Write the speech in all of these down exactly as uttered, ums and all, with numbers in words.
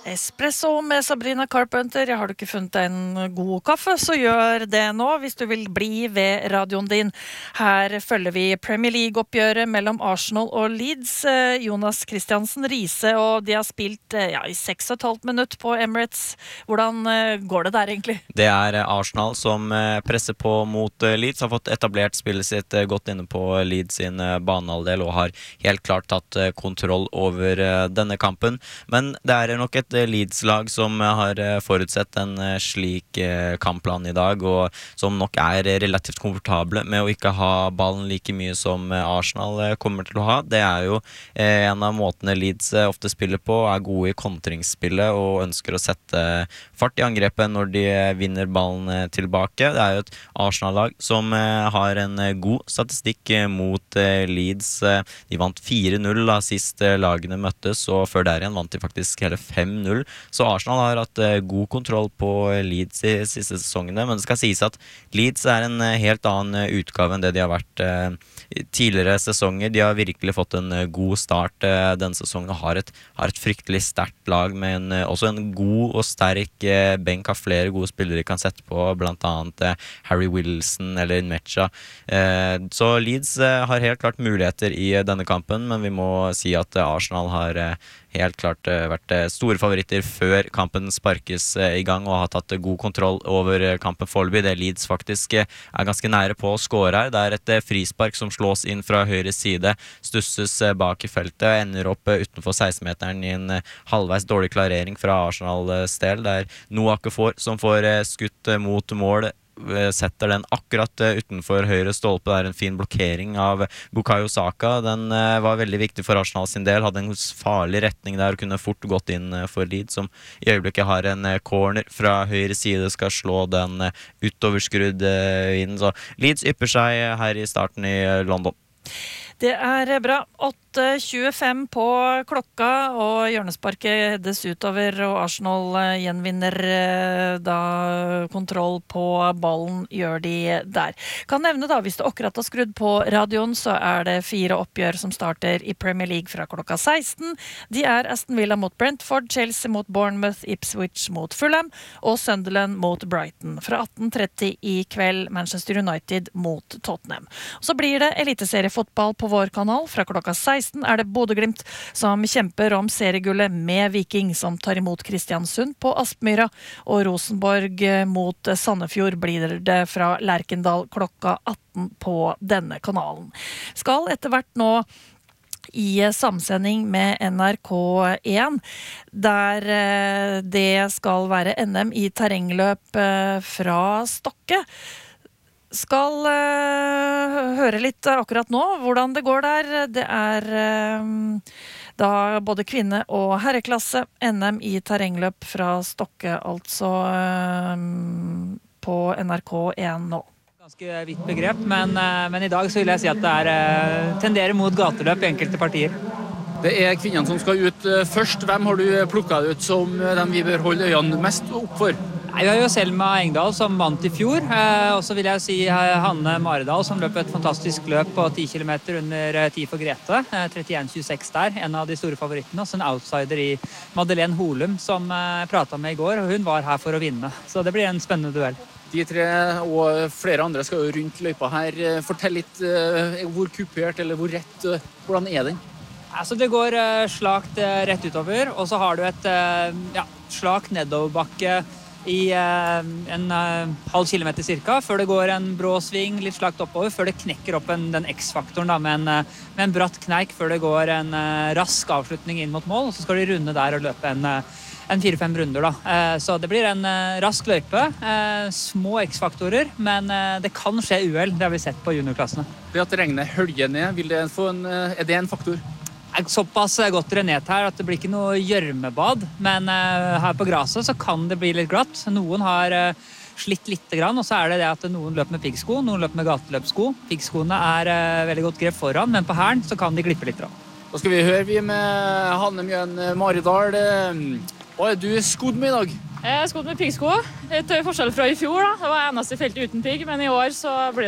Espresso med Sabrina Carpenter. Jeg har du ikke funnet en god kaffe, så gjør det nå hvis du vil bli ved radioen din. Her følger vi Premier League-oppgjøret mellom Arsenal og Leeds. Jonas Kristiansen Riise, og de har spilt ja, i seks og et halvt minutt på Emirates. Hvordan går det der egentlig? Det er Arsenal som presser på mot Leeds, har fått etablert spillet sitt godt inne på Leeds sin banehalvdel og har helt klart tatt kontroll over denne kampen. Men det er nok et Leeds-lag som har forutsett en slik kampplan i dag, og som nok er relativt komfortable med å ikke ha ballen like mye som Arsenal kommer til å ha. Det er jo en av måtene Leeds ofte spiller på, er gode i kontringsspillet og ønsker å sette fart i angrepet når de vinner ballen tilbake. Det er jo et Arsenal-lag som har en god statistikk mot Leeds. De vant fire null da sist lagene møttes, og før der igjen vant de faktisk hele fem null. Så Arsenal har hatt god kontroll på Leeds i siste sesongene, men det skal sies at Leeds er en helt annen utgave enn det de har vært tidligere sesonger. De har virkelig fått en god start denne sesongen og har et, har et fryktelig sterkt lag med en, også en god og sterk benk av flere gode spillere de kan sette på, blant annet Harry Wilson eller Nmecha. Så Leeds har helt klart muligheter i denne kampen, men vi må si at Arsenal har helt klart vært store favoritter før kampen sparkes i gang og har tatt god kontroll over kampen foreløpig. Det Leeds faktisk er ganske nære på å score her. Det er et frispark som slås inn fra høyre side, stusses bak i feltet og ender opp utenfor seksten-meteren i en halvveis dårlig klarering fra Arsenals del. Det er Noah Okafor som får skutt mot mål, setter den akkurat utenfor høyre stolpe. Det er en fin blokkering av Bukayo Saka. Den var veldig viktig for Arsenal sin del, hadde en farlig retning der og kunne fort gått inn for Leeds, som i øyeblikket har en corner fra høyre side, skal slå den utoverskrudd inn. Så Leeds ypper seg her i starten i London. Det er bra. åtte tjuefem på klokka, og hjørnesparket hedes utover, og Arsenal gjenvinner da kontroll på ballen, gjør de der. Kan nevne da, hvis du akkurat har skrudd på radioen, så er det fire oppgjør som starter i Premier League fra klokka seksten. De er Aston Villa mot Brentford, Chelsea mot Bournemouth, Ipswich mot Fulham, og Sunderland mot Brighton. Fra atten tretti i kveld, Manchester United mot Tottenham. Så blir det eliteseriefotball på vår kanal. Fra klokka seksten er det Bodø/Glimt som kjemper om seriegullet med Viking, som tar imot Kristiansund på Aspmyra, og Rosenborg mot Sandefjord blir det fra Lerkendal klokka atten på denne kanalen. Skal etter hvert nå i samsending med N R K én, der det skal være N M i terrengløp fra Stokke. Skal uh, høre litt akkurat nå hvordan det går der. Det er uh, da både kvinne- og herreklasse N M i terrengløp fra Stokke, altså uh, på N R K én nå. Ganske vidt begrep, men, uh, men i dag så vil jeg si at det er uh, tenderer mot gateløp i enkelte partier. Det er kvinnene som skal ut uh, først. Hvem har du plukket ut som uh, dem vi bør holde øynene mest opp for? Nei, vi har jo Selma Engdahl som vant i fjor, eh, og så vil jeg si eh, Hanne Maredal som løp et fantastisk løp på ti kilometer under eh, tid for Grete, eh, trettien tjueseks der, en av de store favorittene, også en outsider i Madeleine Holum som eh, pratet med i går, og hun var her for å vinne, så det blir en spennende duell. De tre og flere andre skal jo rundt løypa her. Fortell litt eh, hvor kupert eller hvor rett, eh, hvordan er den? Altså, det går eh, slakt eh, rett utover, og så har du et eh, ja, slakt nedoverbakke i uh, en uh, halv kilometer cirka, før det går en brå sving, litt slakt oppover, før det knekker opp en, den X-faktoren da, med, en, uh, med en bratt kneik, før det går en uh, rask avslutning inn mot mål, og så skal de runde der og løpe en, uh, en fire-fem runder. Da. Uh, så det blir en uh, rask løype, uh, små X-faktorer, men uh, det kan skje uhell, det har vi sett på juniorklassene. Det at regnet hølger ned, vil det få en, uh, er det en faktor? Såpass godt drenert her at det blir ikke noe gjørmebad, men uh, her på graset så kan det bli litt glatt. Noen har uh, slitt litt grann, og så er det det at noen løper med piggsko, noen løper med gateløpssko. Piggskoene er uh, veldig godt grep foran, men på hæren så kan de glippe litt. Da. Da skal vi høre vi med Hanne Mjøen Maridal. Hva er du skodd med i dag? Jeg er skodd med piggsko. Det er forskjell fra i fjor. Da. Det var eneste felt uten pigg, men i år så blir det det.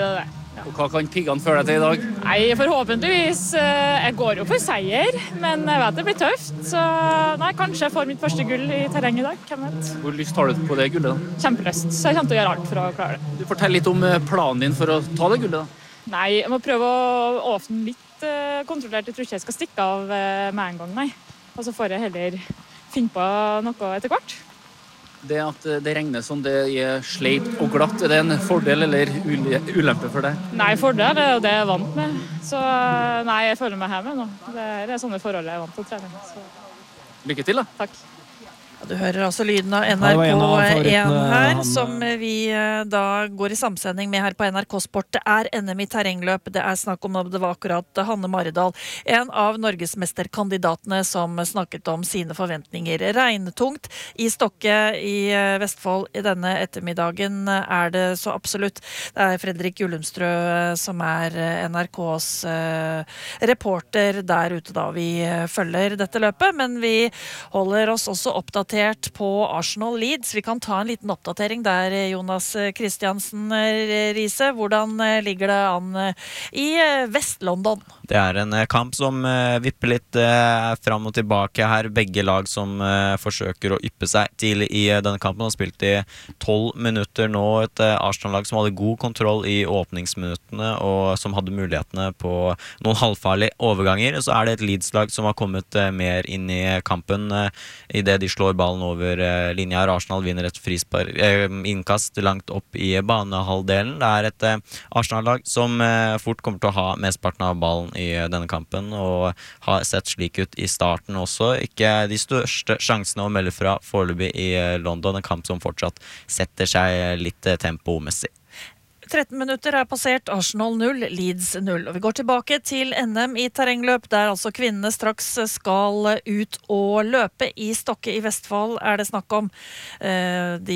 Og hva kan piggene føle deg til i dag? Nei, forhåpentligvis. eh, Jeg går jo for seier, men jeg vet det blir tøft. Så nei, kanskje jeg får mitt første gull i terreng i dag. Hvem vet? Hvor lyst har du på det gullet da? Kjempelyst, så jeg kommer til å gjøre alt for å klare det. Du fortell litt om eh, planen din for å ta det gullet da. Nei, jeg må prøve å åpne litt eh, kontrollert. Jeg tror ikke jeg skal stikke av eh, med en gang, nei. Og så får jeg heller finne på noe etter hvert. Det at eh, det regner sånn, det er sleipt og glatt, er det en fordel eller ule- ulempe for deg? Nei, fordel er jo det jeg er vant med. Så eh, nei, jeg føler meg hjemme nå. Det er sånne forhold jeg er vant til å trene. Så Lykke til da! takk. Du hører altså lyden av Ja, det var en av N R K favorittene, én her, han, som vi eh, da går i samsending med her på N R K Sport. Det er N M i terrengløp. Det er snakk om, det var akkurat Hanne Maridal, en av norgesmesterkandidatene som snakket om sine forventninger. Regntungt i Stokke i eh, Vestfold i denne ettermiddagen er det så absolutt. Det er Fredrik Gullumstrø eh, som er eh, N R K's eh, reporter der ute da vi eh, følger dette løpet, men vi holder oss også opptatt på Arsenal Leeds. Vi kan ta en liten oppdatering der, Jonas Kristiansen Riise. Hvordan ligger det an i Vest-London? Det er en eh, kamp som eh, vipper litt eh, fram og tilbake her. Begge lag som eh, forsøker å yppe seg tidlig i eh, denne kampen. Har spilt i tolv minutter nå. Et eh, Arsenal-lag som hadde god kontroll i åpningsminuttene, og som hadde mulighetene på noen halvfarlige overganger. Så er det et Leeds-lag som har kommet eh, mer inn i kampen eh, i det de slår ballen over eh, linja. Arsenal vinner et frispar, eh, innkast langt opp i banehalvdelen. Det er et eh, Arsenal-lag som eh, fort kommer til å ha mestparten av ballen i denne kampen, og har sett slik ut i starten også. Ikke de største sjansene å melde fra foreløpig i London, en kamp som fortsatt setter seg litt tempomessig. tretten minutter er passert, Arsenal null, Leeds null. Og vi går tilbake til N M i terrengløp, der altså kvinnene straks skal ut og løpe i Stokke i Vestfold, er det snakk om. Eh, De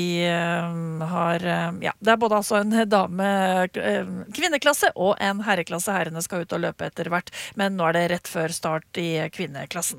eh, har, eh, ja, det er både altså en dame eh, kvinneklasse og en herreklasse. Herrene skal ut og løpe etter hvert, men nå er det rett før start i kvinneklassen.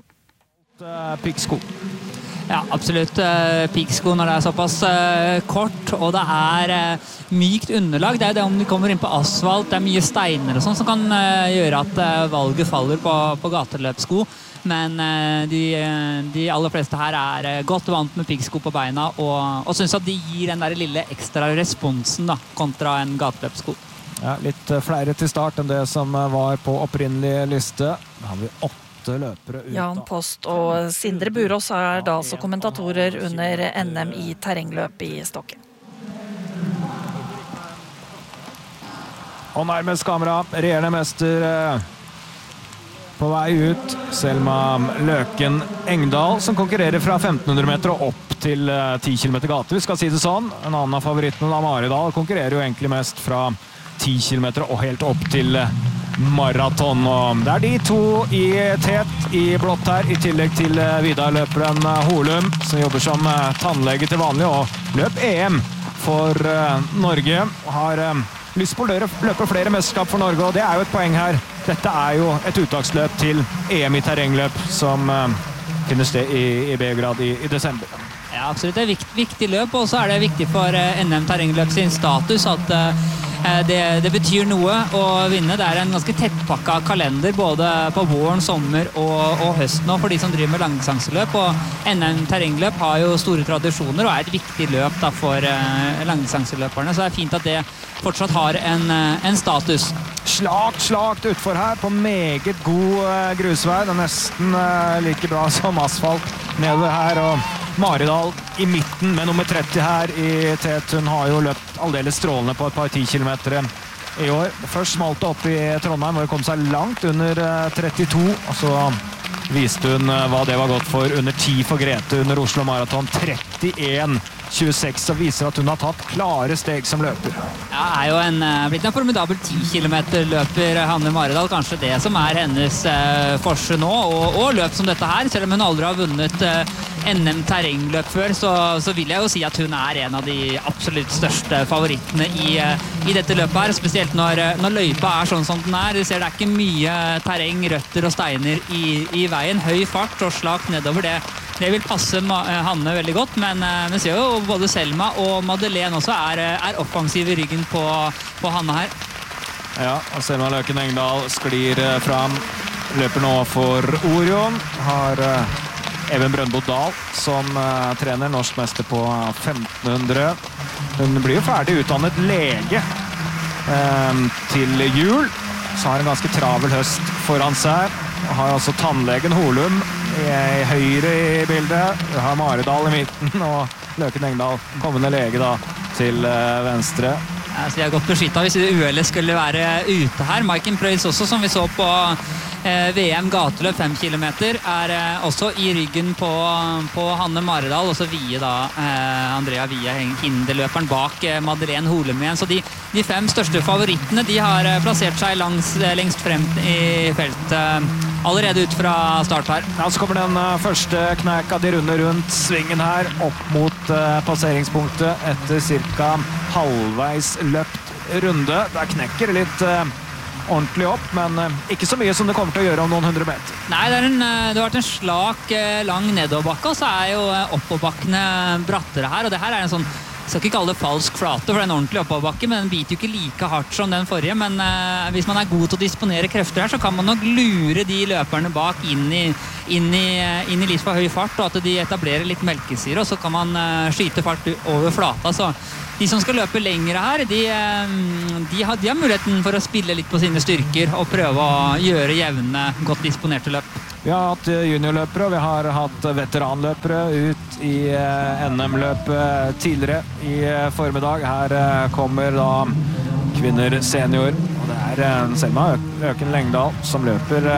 Piggsko. Ja, absolutt. Piggsko når det er såpass uh, kort, og det er uh, mykt underlag. Det er jo det om de kommer inn på asfalt, det er mye steiner og sånn som kan uh, gjøre at uh, valget faller på, på gateløpssko. Men uh, de, de aller fleste her er uh, godt vant med piggsko på beina, og, og synes at de gir den der lille ekstra responsen da, kontra en gateløpssko. Ja, litt flere til start enn det som var på opprinnelig liste. Da har vi åtte løpere ut. Jan Post og Sindre Burås er da altså kommentatorer under N M i terrengløp i Stokke. Og nærmest kamera, regjerende mester eh, på vei ut. Selma Løken Engdahl, som konkurrerer fra femten hundre meter og opp til eh, ti kilometer gate. Vi skal si det sånn. En annen av favorittene, da, Maridal, konkurrerer jo egentlig mest fra ti kilometer og helt opp til eh, maraton. Og det er de to i tet i blått her, i tillegg til Vidar-løperen Holum, som jobber som tannlege til vanlig og løp E M for Norge. Har lyst på å løpe flere mesterskap for Norge, og det er jo et poeng her. Dette er jo et uttaksløp til E M i terrengløp som finner sted i, i Beograd i, i desember. Ja, absolutt. Det er viktig, viktig løp, og så er det viktig for N M terrengløp sin status at Det, det betyr noe å vinne. Det er en ganske tettpakka kalender både på våren, sommer og, og høsten og for de som driver med langdistanseløp. Og N M terrengløp har jo store tradisjoner og er et viktig løp da, for uh, langdistanseløperne. Så det er fint at det fortsatt har en, uh, en status. Slakt, slakt utfor her på meget god uh, grusvei. Det er nesten uh, like bra som asfalt nedover her. Og Maridal i midten med nummer tretti her i tet. Hun har jo løpt aldeles strålende på et par ti kilometer i år. Først smalt det opp i Trondheim, hvor hun kom seg langt under trettito, og så viste hun hva det var godt for under ti for Grete under Oslo Marathon. trettien tjueseks, og viser at hun har tatt klare steg som løper. Ja, er jo en, blitt en formidabel ti kilometer løper Hanne Maridal, kanskje det som er hennes eh, forse nå, og, og løp som dette her, selv om hun aldri har vunnet eh, N M terrengløp før, så, så vil jeg jo si at hun er en av de absolutt største favorittene i, i dette løpet her, spesielt når, når løypa er sånn som den er. Du ser det er ikke mye terreng, røtter og steiner i, i veien, høy fart og slakt nedover det. Det vil passe Hanne veldig godt, men vi ser jo både Selma og Madeleine også er, er offensive i ryggen på, på Hanne her. Ja, og Selma Løken Engdahl sklir fram. Løper nå for Orion. Har Even Brøndbo Dahl som uh, trener, norsk mester på femten hundre. Hun blir jo ferdig utdannet lege um, til jul. Så har en ganske travel høst foran seg. Har også tannlegen Holum i, i høyre i bildet. Vi har Maridal i midten og Løken Engdahl, kommende lege da, til uh, venstre. Ja, så de er godt beskyttet hvis uhellet skulle være ute her. Maiken Prøys også, som vi så på eh, V M gateløp fem kilometer, er eh, også i ryggen på, på Hanne Maridal, og så Vie da, eh, Andrea Vie, hinderløperen bak eh, Madeleine Holum igjen. Så de, de fem største favorittene, de har eh, plassert seg langs, eh, lengst frem i feltet eh, allerede ut fra start her. Ja, så kommer den uh, første knæka, de runder rundt svingen her, opp mot uh, passeringspunktet etter cirka halvveis løpt runde. Der knekker det litt uh, ordentlig opp, men uh, ikke så mye som det kommer til å gjøre om noen hundre meter. Nei, det, er en, det har vært en slak, uh, lang nedoverbakke, og så er jo uh, oppoverbakkene brattere her, og det her er en sånn, jeg skal ikke kalle det falsk flate, for det er en ordentlig oppoverbakke, men den biter jo ikke like hardt som den forrige, men uh, hvis man er god til å disponere krefter her, så kan man nok lure de løperne bak inn i, inn i, inn i litt for høy fart, og at de etablerer litt melkesyre, og så kan man uh, skyte fart over flata. Så de som skal løpe lengre her, de, uh, de, har, de har muligheten for å spille litt på sine styrker og prøve å gjøre jevne, godt disponerte løp. Vi har hatt juniorløpere, og vi har hatt veteranløpere ut i N M-løpet tidligere i formiddag. Her kommer da kvinner senior, og det er Selma Løken Engdahl som løper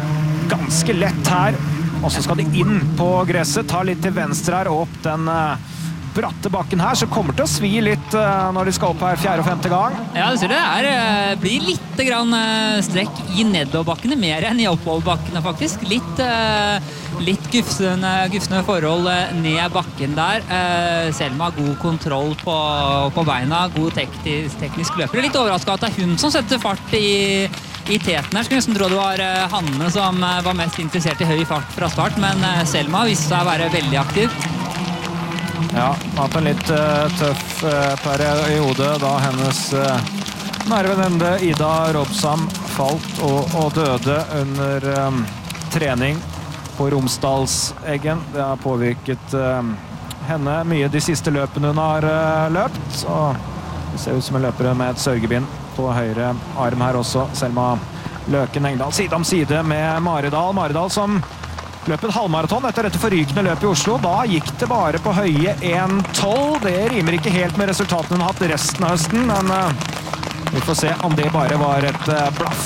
ganske lett her. Og så skal de inn på gresset, ta litt til venstre her, og opp den bratte bakken her, så kommer det til å svi litt når de skal opp her fjerde og femte gang. Ja, det ser du, det er, blir litt grann strekk i nedoverbakkene, mer enn i oppoverbakkene faktisk. Litt, litt gufsende, gufsende forhold ned bakken der. Selma har god kontroll på, på beina, god teknisk, teknisk løper. Litt overrasket at det er hun som setter fart i, i teten her. Skulle nesten tro det var Hanne som var mest interessert i høy fart fra start, men Selma viste seg å være veldig aktiv. Ja, hatt en litt uh, tøff uh, periode da hennes uh, nære venninne Ida Robsam falt og, og døde under um, trening på Romsdalseggen. Det har påvirket um, henne mye de siste løpene hun har uh, løpt. Og det ser ut som en løper med et sørgebind på høyre arm her også. Selma Løken Engdahl side om side med Maridal. Maridal som løp en halvmaraton etter dette forrykende løpet i Oslo. Da gikk det bare på høye en tolv. Det rimer ikke helt med resultatene hun har hatt resten av høsten, men uh, vi får se om det bare var et uh, blaff.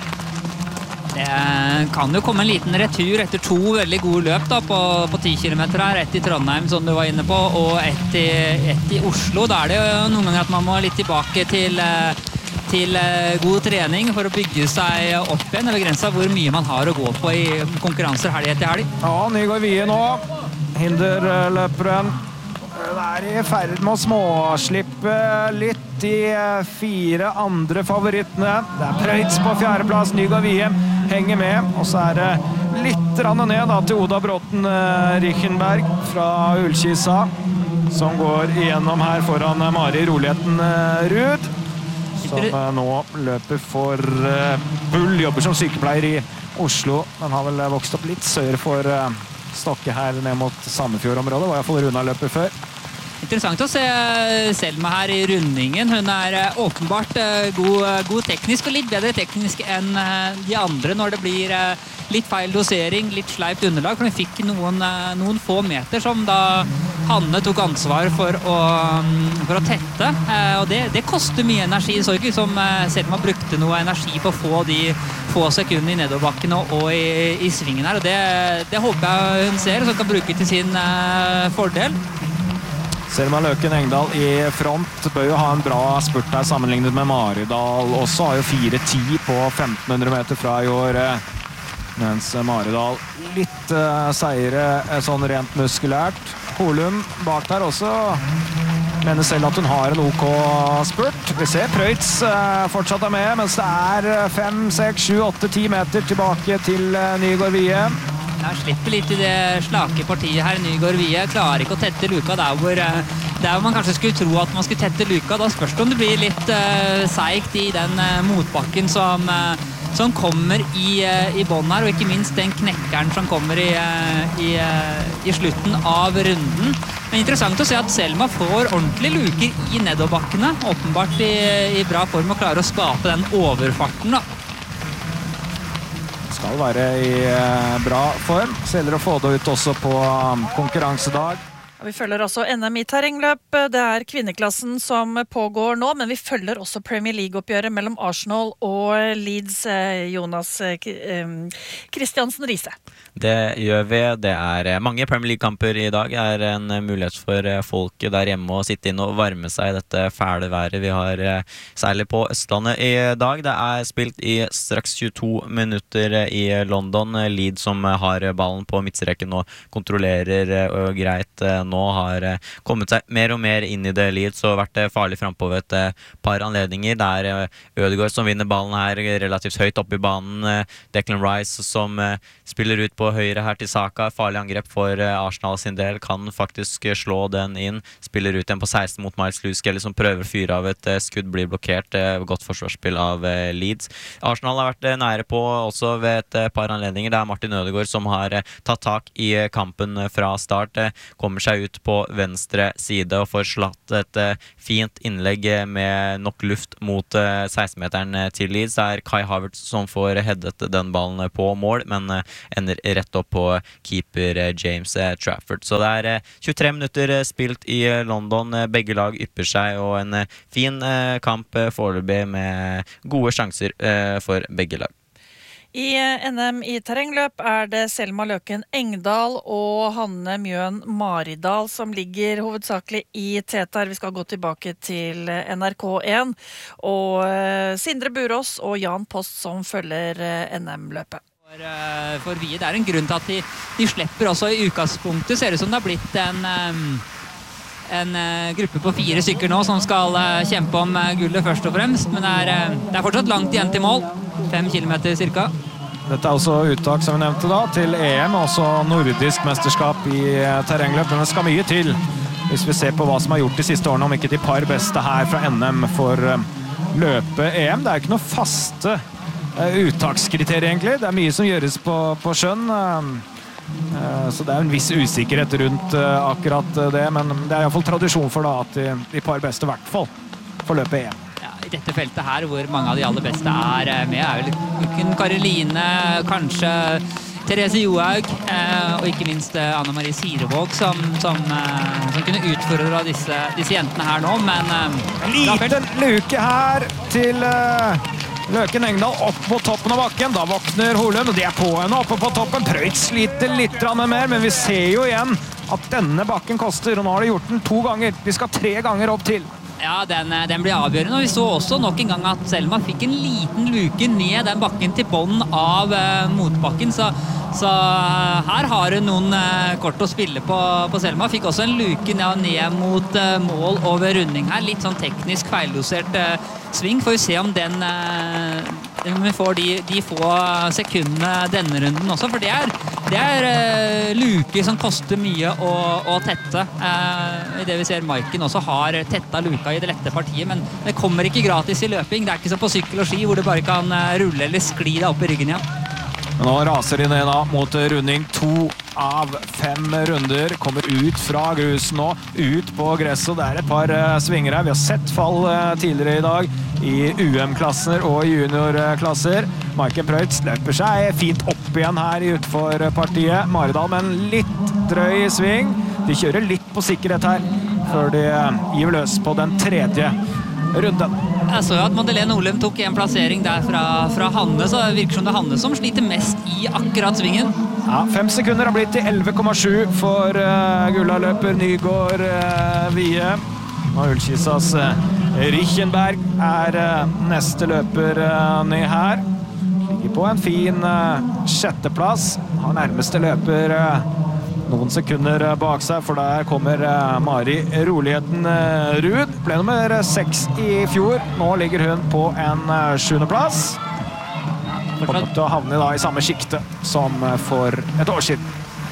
Det kan jo komme en liten retur etter to veldig gode løp da, på, på ti kilometer her. Ett i Trondheim, som du var inne på, og ett i, ett i Oslo. Da er det jo noen ganger at man må litt tilbake til uh, til god trening for å bygge seg opp igjen. Det begrenser hvor mye man har å gå på i konkurranser helg etter helg. Ja, Nygaard Vie nå. Hinderløperen er i ferd med å småslippe litt. De fire andre favorittene. Det er Prøyts på fjerdeplass. Nygaard Vie henger med. Og så er det litt ned da, til Oda Bråten Richenberg fra Ullkisa, som går igjennom her foran Mari Roligheten Ruud, som nå løper for Bull, jobber som sykepleier i Oslo, men har vel vokst opp litt sør for Stokke her ned mot Sandefjord-området, var jeg for Runa løper før. Interessant å se Selma her i rundingen. Hun er åpenbart god, god teknisk, og litt bedre teknisk enn de andre når det blir litt feil dosering, litt sleipt underlag, for hun fikk noen, noen få meter som da Hanne tok ansvar for å, for å tette, og det, det koster mye energi. Så ikke som Selma brukte noe energi på å få de få sekundene i nedoverbakken og, og i, i svingen her, og det, det håper jeg hun ser, så kan bruke til sin uh, fordel. Selma Løken Engdahl i front bør jo ha en bra spurt her sammenlignet med Maridal. Også har jo fire ti på femten hundre meter fra i år, mens Maridal litt uh, seire sånn rent muskulært. Holum bak der også mener selv at hun har en OK spurt. Vi ser Prøyts uh, fortsatt er med, mens det er fem, seks, sju, åtte, ti meter tilbake til uh, Nygaard Vie. Jeg slipper litt i det slake partiet her. Nygaard Vie klarer ikke å tette luka der hvor der man kanskje skulle tro at man skulle tette luka. Da spørs det om det blir litt uh, seigt i den uh, motbakken som, uh, som kommer i, uh, i bånn her, og ikke minst den knekkeren som kommer i, uh, i, uh, i slutten av runden. Men interessant å se at Selma får ordentlige luker i nedoverbakkene, åpenbart i, i bra form og klarer å skape den overfarten da. Skal være i uh, bra form. Så gjelder det å få det ut også på um, konkurransedag. Vi følger også N M i terrengløp. Det er kvinneklassen som pågår nå, men vi følger også Premier League-oppgjøret mellom Arsenal og Leeds. Jonas Kristiansen Riise. Det gjør vi. Det er mange Premier League-kamper i dag. Det er en mulighet for folk der hjemme å sitte inn og varme seg i dette fæle været vi har særlig på Østlandet i dag. Det er spilt i straks tjueto minutter i London. Leeds som har ballen på midtstreken og kontrollerer og greit nå har kommet seg mer og mer inn i det Leeds og vært farlig frempå ved et par anledninger. Det er Ødegaard som vinner ballen her relativt høyt opp i banen. Declan Rice som spiller ut på høyre her til Saka. Farlig angrep for Arsenal sin del. Kan faktisk slå den inn. Spiller ut den på seksten mot Miles Lewis Kelly som prøver å fyre av et skudd, blir blokkert. Godt forsvarsspill av Leeds. Arsenal har vært nære på også ved et par anledninger. Det er Martin Ødegaard som har tatt tak i kampen fra start. Kommer seg ut på venstre side og får slatt et fint innlegg med nok luft mot seksten-meteren til Leeds. Det er Kai Havertz som får headet den ballen på mål, men ender rett opp på keeper James Trafford. Så det er tjuetre minutter spilt i London. Begge lag ypper seg, og en fin kamp foreløpig med gode sjanser for begge lag. I N M i terrengløp er det Selma Løken Engdahl og Hanne Mjøen Maridal som ligger hovedsakelig i teter. Vi skal gå tilbake til N R K én, og Sindre Burås og Jan Post som følger N M-løpet. For, for vi, det er en grunn til at de, de slipper også i utgangspunktet. Ser ut som det har blitt en... Um en uh, gruppe på fire stykker nå som skal uh, kjempe om uh, gullet først og fremst, men det er, uh, det er fortsatt langt igjen til mål, fem kilometer cirka. Dette er også uttak som vi nevnte da, til E M, også nordisk mesterskap i uh, terrengløp, men det skal mye til hvis vi ser på hva som er gjort de siste årene, om ikke de par beste her fra N M for uh, løpet E M. Det er ikke noe faste uh, uttakskriterier egentlig, det er mye som gjøres på, på skjønn. Uh, Så det er en viss usikkerhet rundt akkurat det, men det er i hvert fall tradisjon for da at de, de par beste i hvert fall får løpe E M. Ja, i dette feltet her, hvor mange av de aller beste er med, er vel kun Karoline, kanskje Therese Johaug, og ikke minst Anne Marie Sirevåg, som, som, som kunne utfordre disse, disse jentene her nå, men... En liten luke her til... Løken Engdahl opp på toppen av bakken. Da våkner Holund, og de er på henne oppe på toppen. Prøyt sliter litt mer, men vi ser jo igjen at denne bakken koster, og nå har de gjort den to ganger. De skal tre ganger opp til. Ja, den, den blir avgjørende, og vi så også nok en gang at Selma fikk en liten luke ned den bakken til bånden av uh, motbakken, så, så uh, her har hun noen uh, kort å spille på, på Selma. Fikk også en luke ned, ned mot uh, mål over runding her, litt sånn teknisk feildosert uh, sving. Får vi se om den, uh, vi får de, de få sekundene denne runden også, for det er, det er uh, luker som koster mye å, å tette. Uh, I det vi ser Maiken også har tetta luka i det lette partiet, men det kommer ikke gratis i løping. Det er ikke som på sykkel og ski hvor du bare kan rulle eller skli deg opp i ryggen igjen. Nå raser de ned da mot runding to av fem runder. Kommer ut fra grusen nå, ut på gresset. Det er et par uh, svinger her. Vi har sett fall uh, tidligere i dag i U M-klasser og juniorklasser. Maiken Prøyt løper seg fint opp igjen her i utforpartiet. Maridal med en litt drøy sving. De kjører litt på sikkerhet her før de gir løs på den tredje runden. Jeg så jo at Madeleine Olem tok en plassering der fra, fra Hanne, så det virker som det er Hanne som sliter mest i akkurat svingen. Ja, fem sekunder har blitt til elleve komma sju for uh, Gulla-løper Nygård uh, Vie. Og Ullkisas uh, Richenberg er uh, neste løper uh, ned her. Ligger på en fin uh, sjetteplass. Har nærmeste løper uh, noen sekunder bak seg, for der kommer uh, Mari Roligheten uh, Rud. Ble nummer seks i fjor. Nå ligger hun på en uh, sjuende plass. Kommer til å havne da i samme skikte som uh, for et år siden.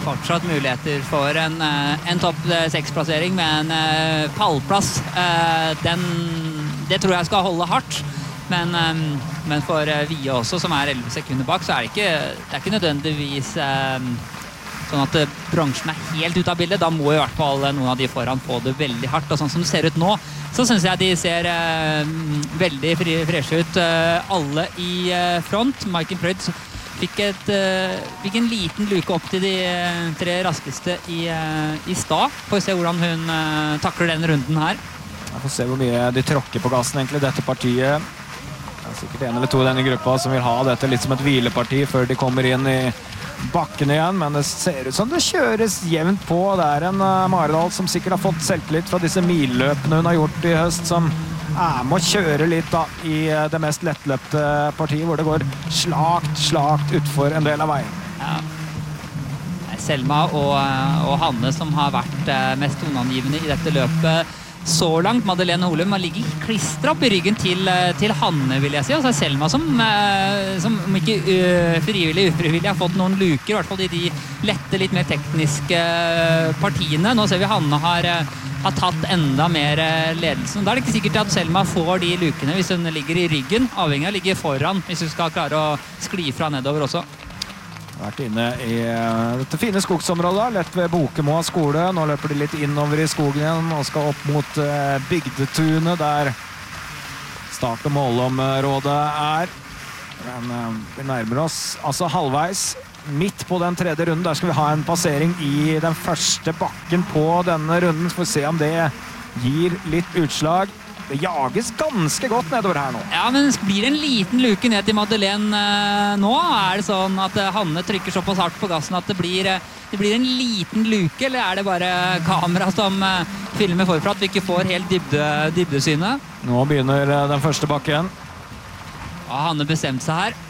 fortsatt muligheter for en, en topp seks-plassering med en pallplass. Den, det tror jeg skal holde hardt, men, men for Vie også, som er elleve sekunder bak, så er det ikke, det er ikke nødvendigvis sånn at bransjen er helt ut av bildet. Da må i hvert fall noen av de foran få det veldig hardt, og sånn som det ser ut nå, så synes jeg de ser eh, veldig fri, freshe ut. Eh, alle i eh, front. Maiken Prøyd fikk, et, eh, fikk en liten luke opp til de eh, tre raskeste i, eh, i stad. Får vi se hvordan hun eh, takler den runden her. Jeg får se hvor mye de tråkker på gassen egentlig, dette partiet. Det er sikkert en eller to i denne gruppa som vil ha dette litt som et hvileparti før de kommer inn i bakken igjen, men det ser ut som det kjøres jevnt på. Det er en uh, Maridal som sikkert har fått selvtillit fra disse milløpene hun har gjort i høst, som er med å kjøre litt da, i uh, det mest lettløpte partiet, hvor det går slakt, slakt utfor en del av veien. Ja. Selma og, og Hanne som har vært uh, mest toneangivende i dette løpet så langt. Madeleine Holum har ligget klistret opp i ryggen til, til Hanne, vil jeg si. Og så er Selma som, som om ikke uh, frivillig, ufrivillig har fått noen luker, i hvert fall i de lette, litt mer tekniske partiene. Nå ser vi Hanne har, har tatt enda mer ledelsen. Da er det ikke sikkert at Selma får de lukene hvis hun ligger i ryggen, avhengig av å ligge foran, hvis hun skal klare å skli fra nedover også. Vært inne i dette fine skogsområdet, lett ved Bokemoa skole. Nå løper de litt innover i skogen igjen og skal opp mot Bygdetunet, der start- og målområdet er. Men vi nærmer oss altså halvveis. Midt på den tredje runden, der skal vi ha en passering i den første bakken på denne runden. Så får vi se om det gir litt utslag. Det jages ganske godt nedover her nå. Ja, men blir det en liten luke ned til Madeleine eh, nå? Er det sånn at eh, Hanne trykker såpass hardt på gassen at det blir, eh, det blir en liten luke, eller er det bare kamera som eh, filmer forfra at vi ikke får helt dybde, dybdesynet? Nå begynner eh, den første bakken. Ja, Hanne bestemte seg her.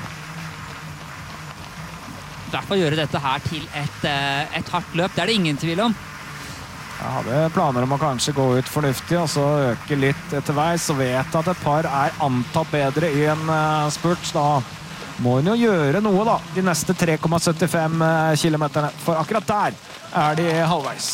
I hvert fall gjøre dette her til et, eh, et hardt løp, det er det ingen tvil om. Jeg hadde planer om å kanskje gå ut fornuftig og så øke litt etter veis, og vet at et par er antatt bedre i en uh, spurt. Da må hun jo gjøre noe da, de neste tre komma syttifem kilometerne, for akkurat der er de halvveis.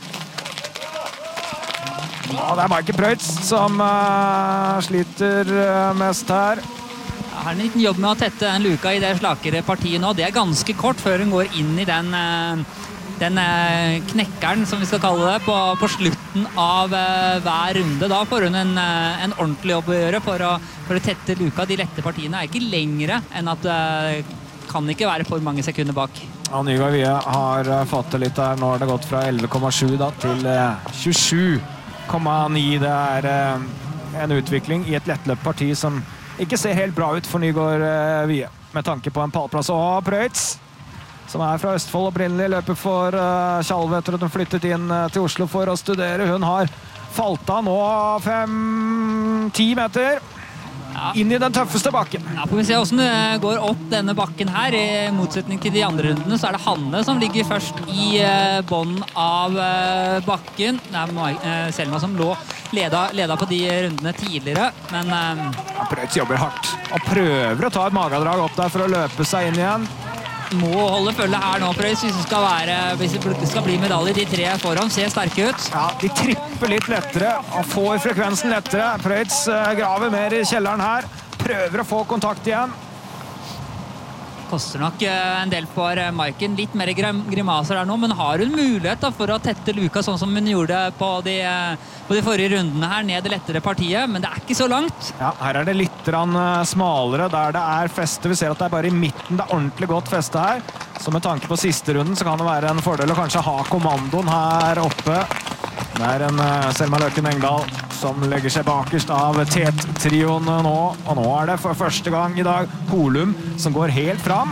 Ja, det er Maiken Prøyd som uh, sliter uh, mest her. Jeg har en liten jobb med å tette en luka i det slakere partiet nå. Det er ganske kort før hun går inn i den... Uh, den knekkeren, som vi skal kalle det, på, på slutten av uh, hver runde. Da får hun en, uh, en ordentlig jobb å gjøre for å, for å tette luka. De lette partiene er ikke lengre enn at det uh, kan ikke være for mange sekunder bak. Ja, Nygaard Vie har uh, fått det litt der. Nå har det gått fra elleve komma sju da, til uh, tjuesju komma ni. Det er uh, en utvikling i et lettløpt parti som ikke ser helt bra ut for Nygaard uh, Vie, med tanke på en pallplass. Og Prøyds, som er fra Østfold opprinnelig, løper for uh, Tjalve etter at hun flyttet inn uh, til Oslo for å studere. Hun har falt av nå fem-ti meter ja. Inn i den tøffeste bakken. Ja, får vi se hvordan det går opp denne bakken her. I motsetning til de andre rundene så er det Hanne som ligger først i uh, bånden av uh, bakken. Det er uh, Selma som lå leda, leda på de rundene tidligere, men... Uh, ja, Prøyds jobber hardt og prøver å ta et magadrag opp der for å løpe seg inn igjen. Må holde følge her nå, Prøys, hvis det skal være, hvis det skal bli medaljer. De tre foran ser sterke ut. Ja, de tripper litt lettere og får frekvensen lettere. Prøyds graver mer i kjelleren her. Prøver å få kontakt igjen. Koster nok en del for Maiken. Litt mer grimaser der nå, men har hun mulighet da, for å tette luka sånn som hun gjorde på de, på de forrige rundene her, ned det lettere partiet, men det er ikke så langt. Ja, her er det litt smalere der det er feste. Vi ser at det er bare i midten det er ordentlig godt feste her. Så med tanke på siste runden så kan det være en fordel å kanskje ha kommandoen her oppe. Det er en Selma Løken Engdahl som legger seg bakerst av Tet-trioen nå. Og nå er det for første gang i dag Holum som går helt fram.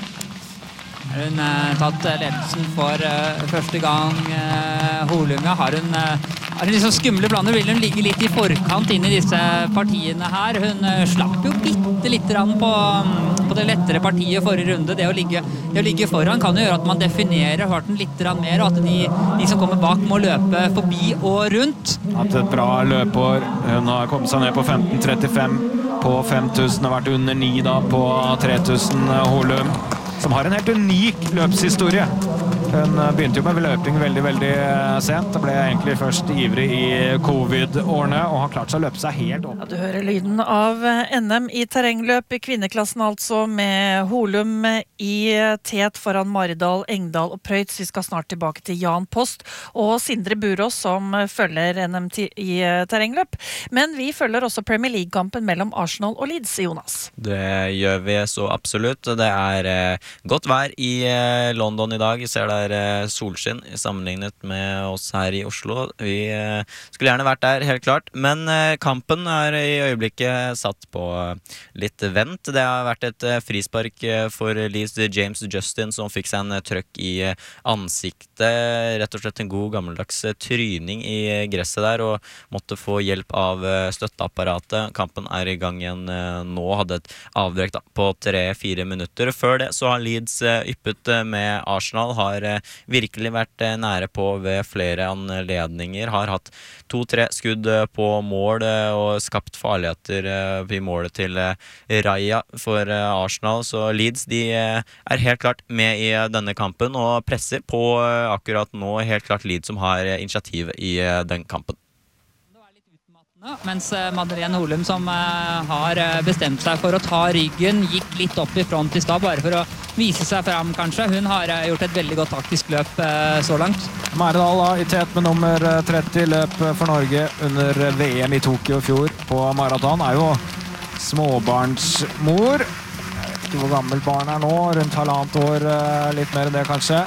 Hun har uh, tatt ledelsen for uh, første gang. Uh, Holum har hun uh, har liksom skumle planer. Vil hun ligge litt i forkant inn i disse partiene her. Hun uh, slapp jo bitte litt på, um, på det lettere partiet forrige runde. Det å, ligge, det å ligge foran kan jo gjøre at man definerer farten litt mer, og at de, de som kommer bak må løpe forbi og rundt. Hatt et bra løpår. Hun har kommet seg ned på femten trettifem på fem tusen, har vært under ni da på tre tusen Holum, som har en helt unik løpshistorie. Hun begynte jo med løping veldig, veldig sent. Det ble egentlig først ivrig i covid-årene, og har klart seg å løpe seg helt opp. Ja, du hører lyden av N M i terrengløp i kvinneklassen altså, med Holum i tet foran Maridal, Engdahl og Prøyts. Vi skal snart tilbake til Jan Post og Sindre Burås som følger N M i terrengløp. Men vi følger også Premier League-kampen mellom Arsenal og Leeds, Jonas. Det gjør vi så absolutt. Det er eh, godt vær i eh, London i dag. Vi ser det er solskinn sammenlignet med oss her i Oslo. Vi eh, skulle gjerne vært der, helt klart. Men eh, kampen er i øyeblikket satt på litt vent. Det har vært et eh, frispark for Leeds James Justin som fikk seg en trøkk i ansiktet. Rett og slett en god gammeldags tryning i gresset der, og måtte få hjelp av støtteapparatet. Kampen er i gang igjen eh, nå. Hadde et avbrekk da, på tre-fire minutter. Før det så har Leeds eh, yppet med Arsenal, har virkelig vært nære på ved flere anledninger, har hatt to-tre skudd på mål og skapt farligheter i målet til Raya for Arsenal, så Leeds de er helt klart med i denne kampen og presser på akkurat nå, helt klart Leeds som har initiativ i den kampen. Mens Madeleine Holum som har bestemt seg for å ta ryggen, gikk litt opp i front i stad, bare for å vise seg frem kanskje. Hun har gjort et veldig godt taktisk løp så langt. Maridal i tet med nummer tretti, løp for Norge under V M i Tokyo i fjor på maraton. Er jo småbarnsmor. Jeg vet ikke hvor gammel barn er nå, rundt halvannet år, litt mer enn det kanskje.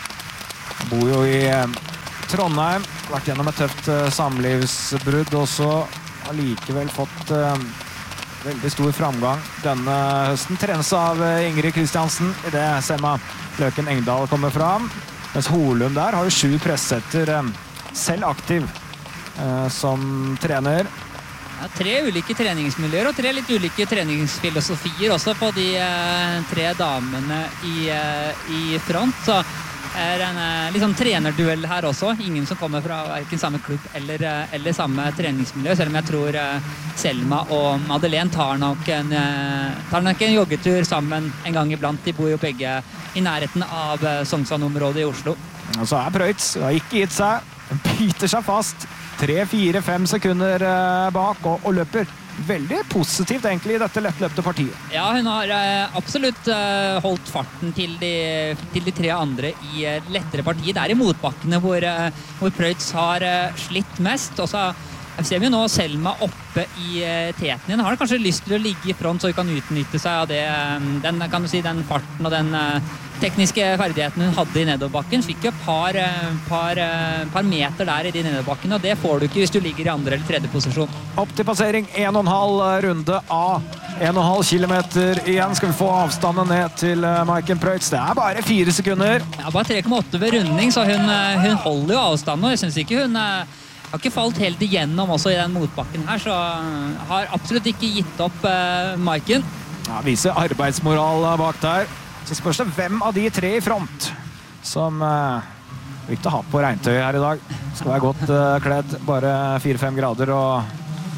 Bor jo i Trondheim, vært gjennom et tøft uh, samlivsbrudd også, har likevel fått uh, veldig stor framgang denne høsten. Trenes av uh, Ingrid Kristiansen i det Selma Løken Engdahl kommer fram, mens Holum der har jo sju pressetter, um, selv aktiv uh, som trener. Ja, tre ulike treningsmiljøer og tre litt ulike treningsfilosofier også på de uh, tre damene i, uh, i front, så er en liksom trenerduell her også. Ingen som kommer fra hverken samme klubb eller, eller samme treningsmiljø, selv om jeg tror Selma og Madeleine tar nok, en, tar nok en joggetur sammen en gang iblant. De bor jo begge i nærheten av Sognsvann-området i Oslo. Og så er Prøyts, har ikke gitt seg, biter seg fast. tre, fire, fem sekunder bak og, og løper. Veldig positivt egentlig i dette lettløpte partiet. Ja, hun har uh, absolutt uh, holdt farten til de, til de tre andre i uh, lettere partiet. Det er i motbakkene hvor, uh, hvor Prøyts har uh, slitt mest. Og så ser vi jo nå Selma oppe i uh, teten igjen. Har kanskje lyst til å ligge i front så hun kan utnytte seg av det, um, den, kan du si, den farten og den uh, tekniske ferdigheten hun hadde i nedoverbakken. Fikk jo et par, par, par meter der i de nedoverbakkene, og det får du ikke hvis du ligger i andre eller tredje posisjon. Opp til passering, en og en halv runde av en og en halv kilometer igjen. Skal vi få avstanden ned til Maiken Prøyts. Det er bare fire sekunder. Ja, bare tre komma åtte ved runding, så hun, hun holder jo avstanden, og jeg synes ikke hun har ikke falt helt igjennom også i den motbakken her, så har absolutt ikke gitt opp uh, Maiken. Ja, viser arbeidsmoral bak der. Så spørs det hvem av de tre i front som uh, viktig å ha på regntøy her i dag. Skal være godt uh, kledd, bare fire-fem grader og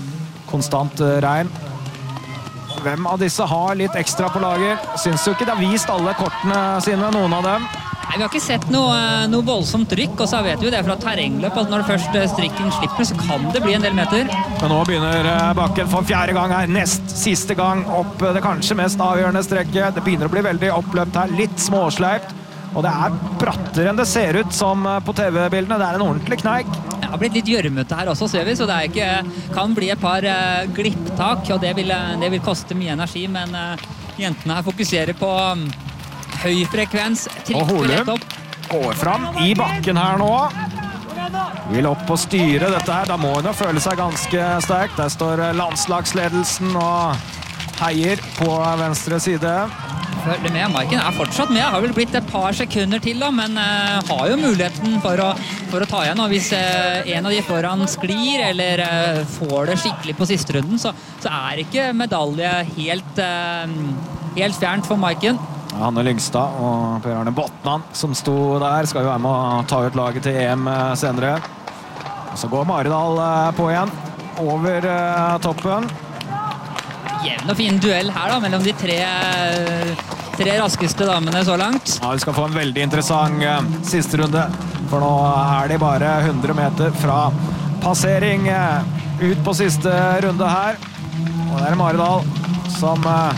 konstant uh, regn. Hvem av disse har litt ekstra på lager? Syns jo ikke det har vist alle kortene sine, noen av dem. Nei, vi har ikke sett noe, noe voldsomt trykk, og så vet vi jo det fra terrengløp, at når det først strikken slipper, så kan det bli en del meter. Men nå begynner bakken for fjerde gang her, nest siste gang opp det kanskje mest avgjørende strekket. Det begynner å bli veldig oppløpt her, litt småsleipt, og det er brattere enn det ser ut som på T V-bildene. Det er en ordentlig kneik. Det har blitt litt gjørmete her også, ser vi, så det er ikke, kan bli et par uh, glipptak, og det vil, det vil koste mye energi, men uh, jentene her fokuserer på um, høy frekvens. Og Holum går fram i bakken her nå. Vil opp og styre dette her. Da må hun jo føle seg ganske sterk. Der står landslagsledelsen og heier på venstre side. Følger med. Maiken er fortsatt med. Har vel blitt et par sekunder til, da, men uh, har jo muligheten for å, for å ta igjen. Og hvis uh, en av de foran sklir, eller uh, får det skikkelig på siste runden, så, så er ikke medalje helt, uh, helt fjernt for Maiken. Hanne Lyngstad og Per Arne Botnan som sto der, skal jo være med å ta ut laget til E M senere. Så går Maridal på igjen, over toppen. Jevn og fin duell her da, mellom de tre tre raskeste damene så langt. Ja, vi skal få en veldig interessant uh, siste runde, for nå er de bare hundre meter fra passering uh, ut på siste runde her. Og det er Maridal som uh,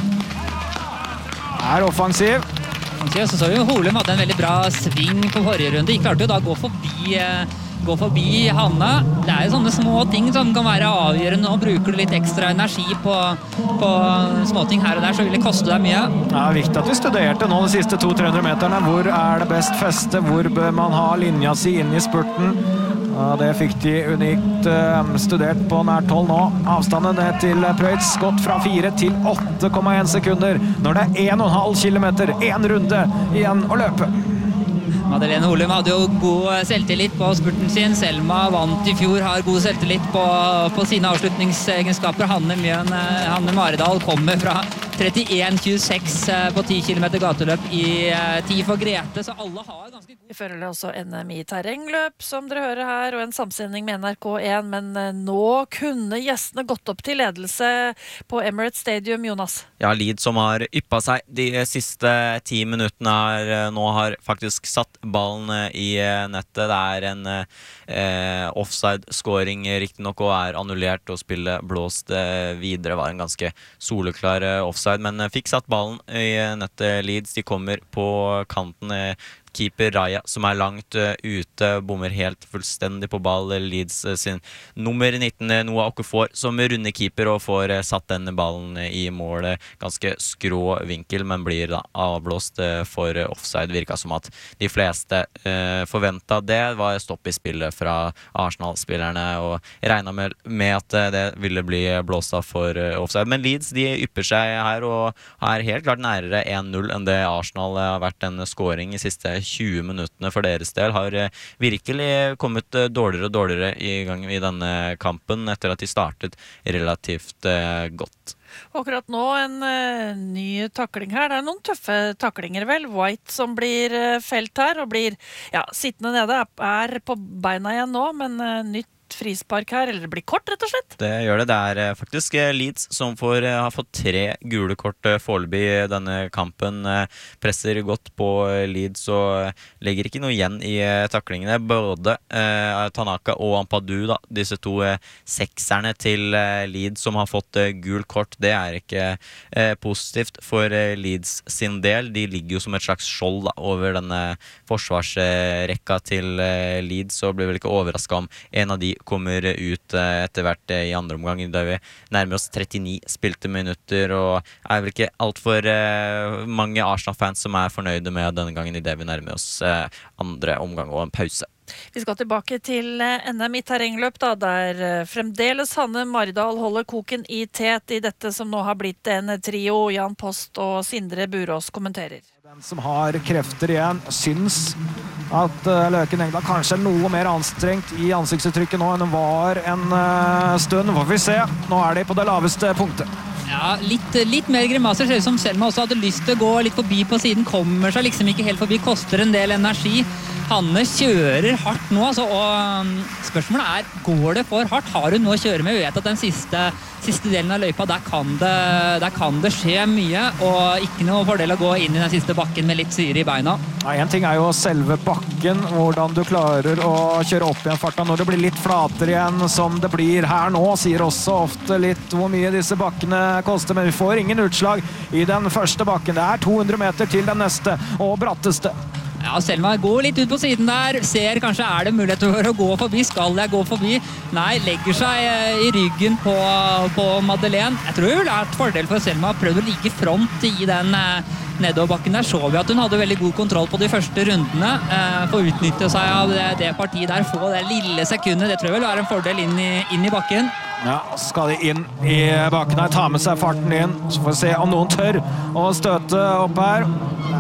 er offensiv. Så så vi jo Holum hadde en veldig bra sving på forrige runde. De klarte jo da å gå forbi, uh, gå forbi Hanne. Det er jo sånne små ting som kan være avgjørende. Nå bruker du litt ekstra energi på, på småting her og der, så vil det koste deg mye. Det er viktig at vi studerte nå de siste to til tre hundre meterne. Hvor er det best feste? Hvor bør man ha linja si inn i spurten? Ja, det fikk de unikt uh, studert på nært hold nå. Avstanden ned til Preutz gått fra fire til åtte komma en sekunder. Når det er en og en halv kilometer, en runde igjen å løpe. Madeleine Holum hadde jo god selvtillit på spurten sin. Selma vant i fjor, har god selvtillit på, på sine avslutningsegenskaper. Hanne Mjøen, Hanne Maridal kommer fra trettien tjueseks på ti kilometer gateløp i ti for Grete, så alle har ganske god... Vi følger også N M I terrengløp, som dere hører her, og en samsending med N R K en, men nå kunne gjestene gått opp til ledelse på Emirates Stadium, Jonas. Ja, Leeds som har yppet seg de siste ti minuttene her, nå har faktisk satt ballen i nettet. Det er en eh, offside-scoring riktig nok, og er annullert, og spillet blåst videre. Var en ganske soleklar offside, men fikk satt ballen i nettet. Leeds, de kommer på kanten. Keeper Raya, som er langt uh, ute, bommer helt fullstendig på ball. Leeds uh, sin nummer nitten, Noah Okafor, som runder keeper og får uh, satt den ballen uh, i mål. Ganske skrå vinkel, men blir da avblåst uh, for uh, offside. Virka som at de fleste uh, forventet det. Var stopp i spillet fra Arsenal-spillerne, og regnet med, med at uh, det ville bli blåst av for uh, offside. Men Leeds, de ypper seg her og er helt klart nærere en null enn det Arsenal uh, har vært en scoring i siste tjue minuttene for deres del. Har virkelig kommet dårligere og dårligere i gang i denne kampen etter at de startet relativt uh, godt. Akkurat nå en uh, ny takling her. Det er noen tøffe taklinger vel. White som blir uh, felt her og blir ja, sittende nede, er på beina igjen nå, men uh, nytt frispark her, eller det blir kort rett og slett? Det gjør det. Det er faktisk Leeds som får, har fått tre gule kort foreløpig i denne kampen. Presser godt på Leeds og legger ikke noe igjen i taklingene. Både eh, Tanaka og Ampadu, da, disse to eh, sekserne til eh, Leeds som har fått eh, gul kort, det er ikke eh, positivt for eh, Leeds sin del. De ligger jo som et slags skjold da, over denne forsvarsrekka til eh, Leeds, og blir vel ikke overrasket om en av de kommer ut etter hvert i andre omgang, da vi nærmer oss trettini spilte minutter, og er vel ikke alt for uh, mange Arsenal-fans som er fornøyde med denne gangen i det vi nærmer oss uh, andre omgang og en pause. Vi skal tilbake til N M I terrengløp, da, der fremdeles Hanne Maridal holder koken i tet i dette som nå har blitt en trio. Jan Post og Sindre Burås kommenterer. Den som har krefter igjen, syns at uh, Løken Engdahl kanskje er noe mer anstrengt i ansiktsuttrykket nå enn den var en uh, stund. Får vi se. Nå er de på det laveste punktet. Ja, litt, litt mer grimaser. Ser ut som Selma også hadde lyst til å gå litt forbi på siden. Kommer seg liksom ikke helt forbi. Koster en del energi. Hanne kjører hardt nå, altså, og spørsmålet er, går det for hardt? Har hun noe å kjøre med? Vi vet at den siste, siste delen av løypa, der kan, det, der kan det skje mye, og ikke noe fordel å gå inn i den siste bakken med litt syre i beina. Ja, en ting er jo selve bakken, hvordan du klarer å kjøre opp igjen farta når det blir litt flatere igjen, som det blir her nå, sier også ofte litt hvor mye disse bakkene koster, men vi får ingen utslag i den første bakken. Det er to hundre meter til den neste og bratteste. Ja, Selma går litt ut på siden der, ser kanskje er det mulighet for å gå forbi, skal jeg gå forbi? Nei, legger seg i ryggen på, på Madeleine. Jeg tror det er et fordel for Selma, prøvde å ligge front i den nedoverbakken der, så vi at hun hadde veldig god kontroll på de første rundene, eh, få utnytte seg av det, det partiet der, få det lille sekundet, det tror jeg vil være en fordel inn i, inn i bakken. Ja, skal de inn i bakken her, ta med seg farten inn, så får vi se om noen tør å støte opp her. Det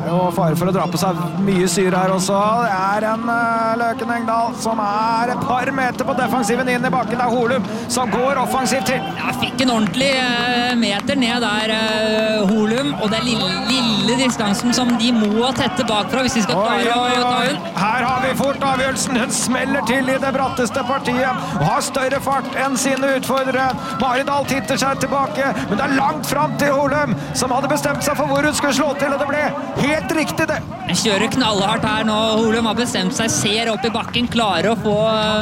er jo fare for å dra på seg mye syre her også. Det er en uh, Løken Engdahl som er et par meter på defensiven inn i bakken. Det er Holum som går offensivt til. Ja, fikk en ordentlig uh, meter ned der, uh, Holum, og det er lille, lille distansen som de må tette bakfra hvis de skal klare oi, oi, å ta oi. hun. Her har vi fort avgjørelsen. Hun smeller til i det bratteste partiet og har større fart enn sine utfordrere. Maridal titter seg tilbake, men det er langt fram til Holum, som hadde bestemt seg for hvor hun skulle slå til, og det ble helt riktig det. Han kjører knallhardt her nå. Holum har bestemt seg, ser opp i bakken, klarer å få,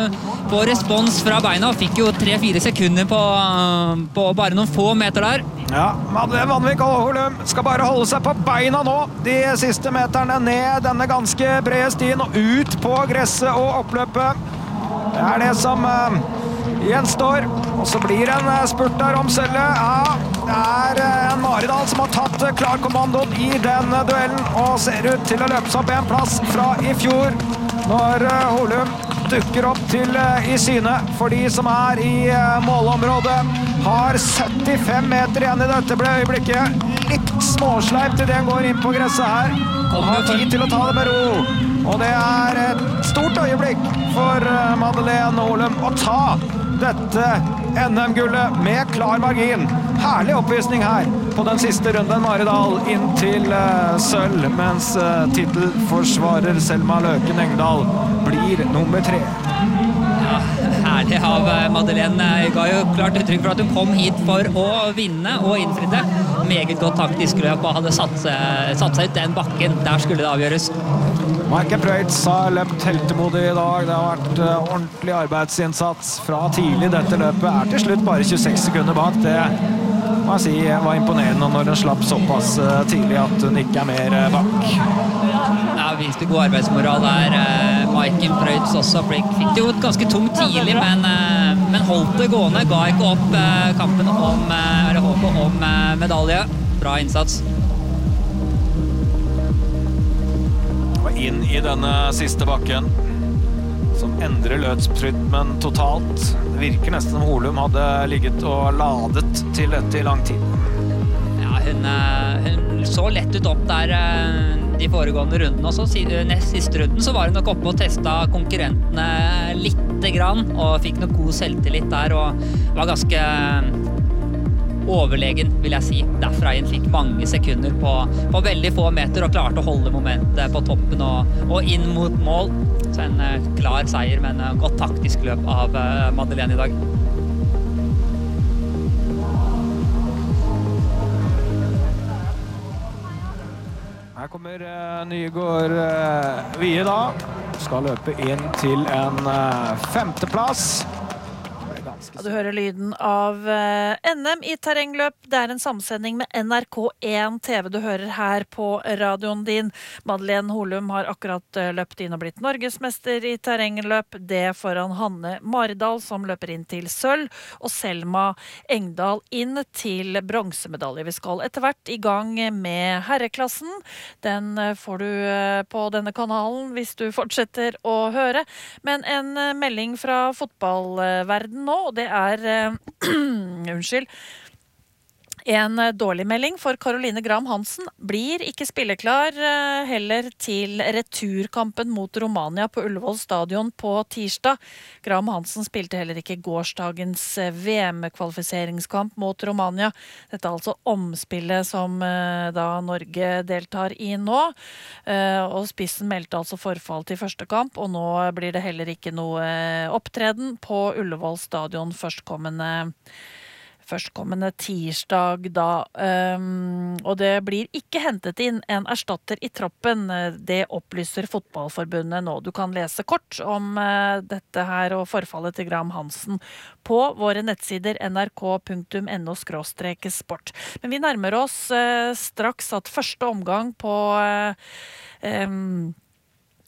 få respons fra beina, og fikk jo tre-fire sekunder på, på bare noen få meter der. Ja, Madeleine Vanvik og Holum skal bare holde seg på beina nå, de siste meterne ned denne ganske brede stien og ut på gresset og oppløpet. Det er det som uh, gjenstår, og så blir det en uh, spurt der om sølvet. Ja, det er uh, en Maridal som har tatt uh, klarkommandoen i den uh, duellen, og ser ut til å løpe seg opp en plass fra i fjor, når uh, Holum dukker opp til uh, i syne for de som er i uh, målområdet. Har syttifem meter igjen i dette øyeblikket. Litt småsleip til det går inn på gresset her. Og har tid til å ta det med ro. Og det er et stort øyeblikk for uh, Madeleine Holum å ta dette N M-gullet med klar margin. Herlig oppvisning her på den siste runden. Maridal inn til uh, sølv, mens uh, titelforsvarer Selma Løken Engdahl blir nummer tre. Ja, herlig av Madeleine. Hun ga jo klart uttrykk for at hun kom hit for å vinne og innfridde. Meget godt taktisk løp og hadde satt, satt seg ut den bakken. Der skulle det avgjøres. Marke Preutz har løpt heltemodig i dag. Det har vært uh, ordentlig arbeidsinnsats fra tidlig dette løpet. Er til slutt bare tjueseks sekunder bak. Det må jeg si var imponerende når den slapp såpass uh, tidlig at hun ikke er mer uh, bak. Ja, viste god arbeidsmoral der. Uh, Maiken Preutz også fikk det jo ganske tungt tidlig, men, uh, men holdt det gående. Ga ikke opp uh, kampen om, uh, eller håpet om uh, medalje. Bra innsats. Inn i denne siste bakken, som endrer løpsrytmen totalt. Det virker nesten som Holum hadde ligget og ladet til dette i lang tid. Ja, hun, hun så lett ut opp der de foregående rundene også. Nest siste runden så var hun nok oppe og testet konkurrentene litt grann, og fikk nok god selvtillit der, og var ganske overlegen, vil jeg si. Derfra inn fikk mange sekunder på, på veldig få meter og klarte å holde momentet på toppen og, og inn mot mål. Så en uh, klar seier, men uh, godt taktisk løp av uh, Madeleine i dag. Her kommer uh, Nygård uh, Vie da. Skal løpe inn til en uh, femteplass. Ja, du hører lyden av uh, N M i terrengløp. Det er en samsending med N R K én T V du hører her på radioen din. Madeleine Holum har akkurat uh, løpt inn og blitt norgesmester i terrengløp. Det foran Hanne Maridal, som løper inn til sølv, og Selma Engdahl inn til bronsemedalje. Vi skal etter hvert i gang med herreklassen. Den uh, får du uh, på denne kanalen hvis du fortsetter å høre. Men en uh, melding fra fotballverden nå, og det er uh, unnskyld en dårlig melding for Caroline Graham Hansen. Blir ikke spilleklar uh, heller til returkampen mot Romania på Ullevål stadion på tirsdag. Graham Hansen spilte heller ikke gårsdagens uh, V M-kvalifiseringskamp mot Romania. Dette er altså omspillet som uh, da Norge deltar i nå. Uh, og spissen meldte altså forfall til første kamp, og nå blir det heller ikke noe uh, opptreden på Ullevål stadion førstkommende førstkommende tirsdag da, um, og det blir ikke hentet inn en erstatter i troppen. Det opplyser Fotballforbundet nå. Du kan lese kort om uh, dette her og forfallet til Graham Hansen på våre nettsider n r k punktum n o skråstrek sport. Men vi nærmer oss uh, straks at første omgang på uh, um,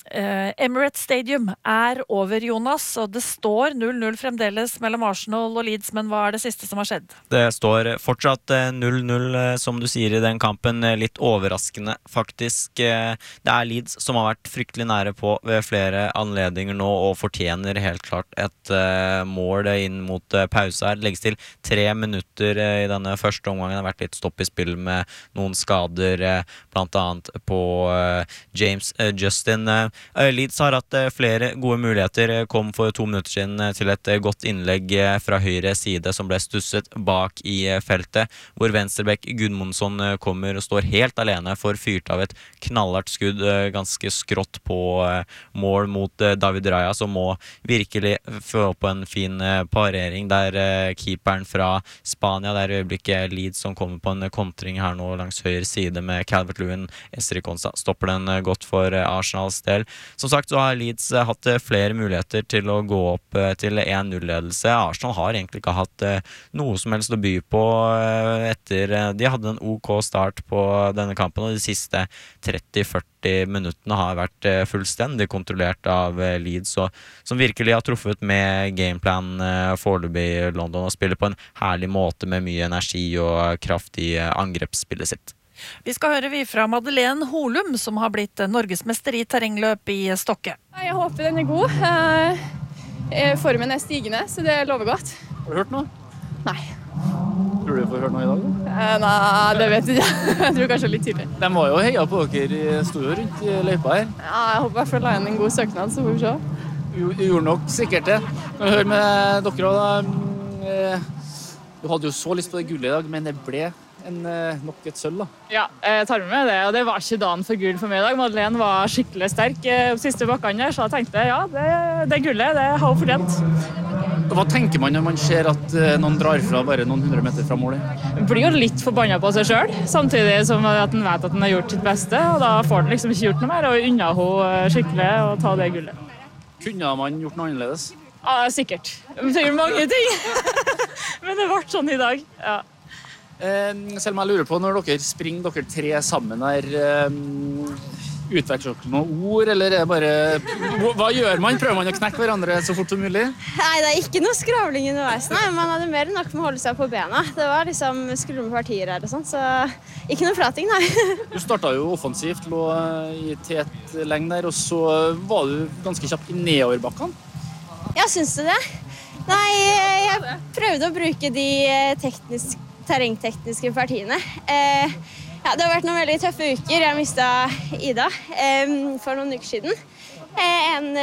Eh, Emirates Stadium er over, Jonas, og det står null null fremdeles mellom Arsenal og Leeds, men hva er det siste som har skjedd? Det står fortsatt null null, som du sier, i den kampen. Litt overraskende, faktisk. Det er Leeds som har vært fryktelig nære på ved flere anledninger nå, og fortjener helt klart et mål inn mot pause her. Det legges til tre minutter i denne første omgangen. Det har vært litt stopp i spill med noen skader, blant annet på James Justin. Leeds har hatt flere gode muligheter. Kom for to minutter siden til et godt innlegg fra høyre side som ble stusset bak i feltet, hvor Venstrebekk Gudmundsson kommer og står helt alene for fyrt av et knallhardt skudd ganske skrått på mål mot David Raya, som må virkelig få på en fin parering der keeperen fra Spania, der i øyeblikket Leeds som kommer på en kontring her nå langs høyre side med Calvert-Lewin. Esri Konsa stopper den godt for Arsenals del. Som sagt så har Leeds hatt flere muligheter til å gå opp til en null-ledelse. Arsenal har egentlig ikke hatt noe som helst å by på etter de hadde en OK start på denne kampen, og de siste tretti til førti minuttene har vært fullstendig kontrollert av Leeds, og, som virkelig har truffet med gameplan foreløpig i London og spiller på en herlig måte med mye energi og kraft i angrepsspillet sitt. Vi skal høre vi fra Madeleine Holum, som har blitt norgesmester i terrengløp i Stokke. Jeg håper den er god. Formen er stigende, så det lover godt. Har du hørt noe? Nei. Tror du du får høre noe i dag? Da? Nei, det vet jeg ikke. Jeg tror kanskje litt tidlig. De var jo heia på dere, sto jo rundt i løypa her. Ja, jeg håper i hvert fall la inn en god søknad, så får vi se. Du gjorde nok sikkert det. Kan vi høre med dere da? Du hadde jo så lyst på det gullet i dag, men det ble en, nok et sølv da. Ja, jeg tar med det, og det var ikke dagen for gull for meg i dag. Madeleine var skikkelig sterk de siste bakkene her, så jeg tenkte, ja, det, det gullet, det har hun fortjent. Hva tenker man når man ser at noen drar fra bare noen hundre meter fra målet? Man blir jo litt forbannet på seg selv, samtidig som at man vet at man har gjort sitt beste, og da får man liksom ikke gjort noe mer, og unna hun skikkelig å ta det gullet. Kunne man gjort noe annerledes? Ja, sikkert. Vi trenger mange ting, men det ble sånn i dag, ja. Eh, selv om jeg lurer på, når dere springer dere tre sammen her, eh, utveksler dere noen ord, eller er det bare, hva gjør man? Prøver man å knekke hverandre så fort som mulig? Nei, det er ikke noe skravling underveis, nei, man hadde mer enn nok med å holde seg på bena. Det var liksom skulder med partier her og sånn, så ikke noe prating, nei. Du startet jo offensivt, lå i tet lenge der, og så var du ganske kjapt i nedoverbakkene. Ja, syns du det? Nei, jeg prøvde å bruke de tekniske terrengtekniske partiene. Eh, ja, det har vært noen veldig tøffe uker. Jeg mistet Ida eh, for noen uker siden. Eh, en